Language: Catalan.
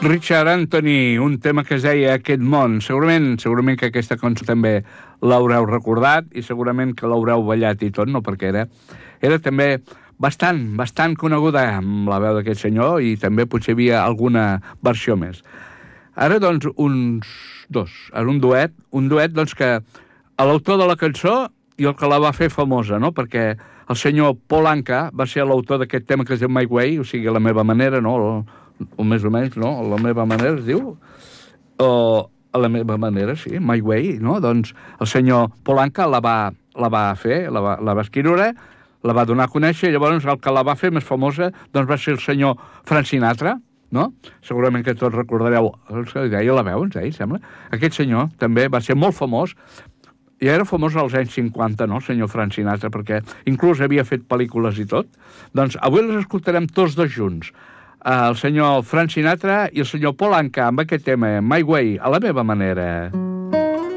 Richard Anthony, un tema que es deia Aquest món. Segurament que aquesta cançó també l'haureu recordat i segurament que l'haureu ballat i tot, no? Perquè era també bastant coneguda amb la veu d'aquest senyor i també potser hi havia alguna versió més. Ara, doncs, un duet doncs, que l'autor de la cançó i el que la va fer famosa, no? Perquè el senyor Paul Anka va ser l'autor d'aquest tema que es diu My Way, o sigui, la meva manera, no? O més o menys, no? La meva manera es diu? O a la meva manera, sí, My Way, no? Doncs el senyor Paul Anka la va fer, la va escriure, la va donar a conèixer, i llavors el que la va fer més famosa doncs va ser el senyor Frank Sinatra, no? Segurament que tots recordareu el que deia la veu, ens deia, sembla. Aquest senyor també va ser molt famós, i era famós als anys 50, no?, el senyor Frank Sinatra, perquè inclús havia fet pel·lícules i tot. Doncs avui les escoltarem tots dos junts. El senyor Frank Sinatra i el senyor Paul Anka amb aquest tema, My Way, a la meva manera.